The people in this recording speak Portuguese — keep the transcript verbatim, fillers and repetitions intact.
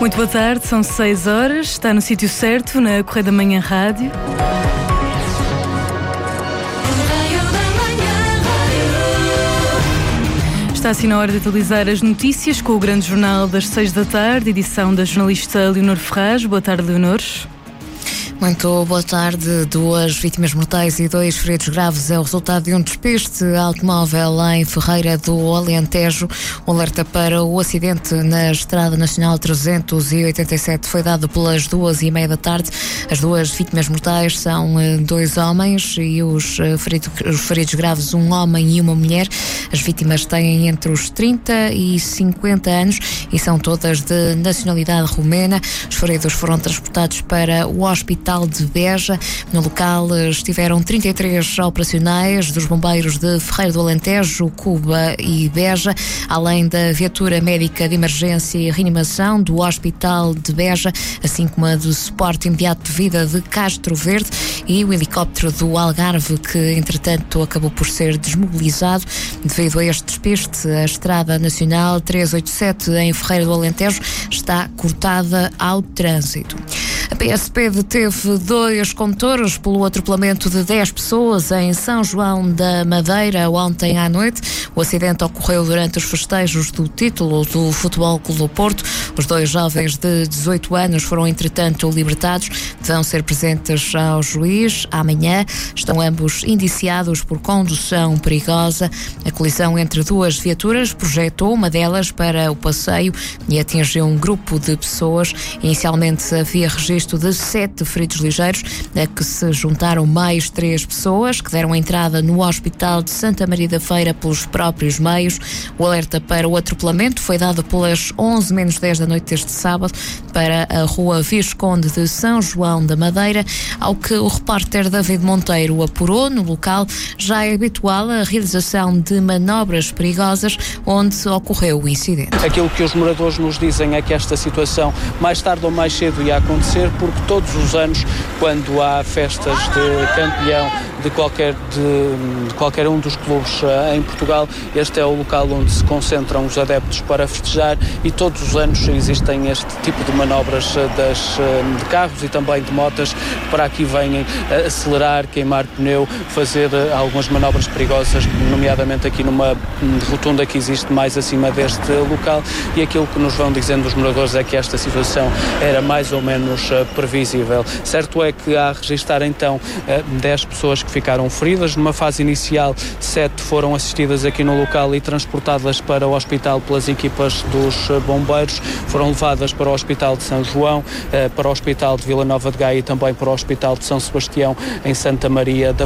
Muito boa tarde, são seis horas, está no sítio certo, na Correio da Manhã Rádio. Está assim na hora de atualizar as notícias com o grande jornal das seis da tarde, edição da jornalista Leonor Ferraz. Boa tarde, Leonor. Muito boa tarde. Duas vítimas mortais e dois feridos graves é o resultado de um despiste automóvel em Ferreira do Alentejo. O alerta para o acidente na Estrada Nacional trezentos e oitenta e sete foi dado pelas duas e meia da tarde. As duas vítimas mortais são dois homens e os feridos, os feridos graves, um homem e uma mulher. As vítimas têm entre os trinta e cinquenta anos e são todas de nacionalidade romena. Os feridos foram transportados para o hospital de Beja. No local estiveram trinta e três operacionais dos bombeiros de Ferreira do Alentejo, Cuba e Beja, além da viatura médica de emergência e reanimação do Hospital de Beja, assim como a do suporte imediato de vida de Castro Verde e o helicóptero do Algarve, que entretanto acabou por ser desmobilizado devido a este despiste. A Estrada Nacional trezentos e oitenta e sete em Ferreira do Alentejo está cortada ao trânsito. A P S P deteve dois condutores pelo atropelamento de dez pessoas em São João da Madeira ontem à noite. O acidente ocorreu durante os festejos do título do Futebol Clube do Porto. Os dois jovens de dezoito anos foram, entretanto, libertados. Vão ser presentes ao juiz amanhã. Estão ambos indiciados por condução perigosa. A colisão entre duas viaturas projetou uma delas para o passeio e atingiu um grupo de pessoas. Inicialmente havia registro de sete feridos ligeiros, a que se juntaram mais três pessoas que deram entrada no Hospital de Santa Maria da Feira pelos próprios meios. O alerta para o atropelamento foi dado pelas onze menos dez da noite deste sábado para a Rua Visconde de São João da Madeira. Ao que o repórter David Monteiro apurou, no local já é habitual a realização de manobras perigosas onde ocorreu o incidente. Aquilo que os moradores nos dizem é que esta situação mais tarde ou mais cedo ia acontecer, porque todos os anos, quando há festas de campeão de qualquer, de, de qualquer um dos clubes uh, em Portugal, este é o local onde se concentram os adeptos para festejar, e todos os anos existem este tipo de manobras uh, das, uh, de carros e também de motas que para aqui vêm uh, acelerar, queimar pneu, fazer uh, algumas manobras perigosas, nomeadamente aqui numa um, rotunda que existe mais acima deste local, e aquilo que nos vão dizendo os moradores é que esta situação era mais ou menos uh, previsível. Certo é que há a registrar então uh, dez pessoas que ficaram feridas. Numa fase inicial, sete foram assistidas aqui no local e transportadas para o hospital pelas equipas dos bombeiros. Foram levadas para o Hospital de São João, para o Hospital de Vila Nova de Gaia e também para o Hospital de São Sebastião em Santa Maria da